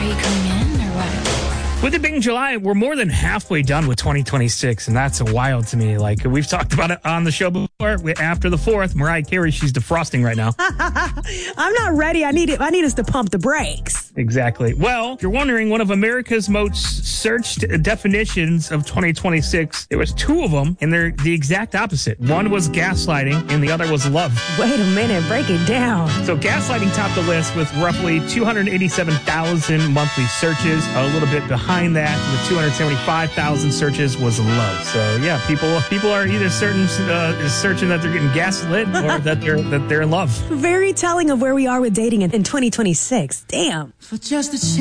you coming in or what? With it being July, we're more than halfway done with 2026, and that's wild to me. Like, we've talked about it on the show before. After the 4th, Mariah Carey, she's defrosting right now. I'm not ready. I need us to pump the brakes. Exactly. Well, if you're wondering, one of America's most searched definitions of 2026, there was 2 of them, and they're the exact opposite. One was gaslighting, and the other was love. Wait a minute. Break it down. So gaslighting topped the list with roughly 287,000 monthly searches. A little bit behind that, with 275,000 searches, was love. So yeah, people are either searching that they're getting gaslit or that they're in love. Very telling of where we are with dating in 2026. Damn. For just a